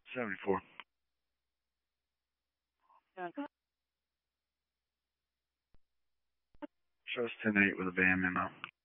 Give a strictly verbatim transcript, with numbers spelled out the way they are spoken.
seventy-four. Shows ten eight with a band memo.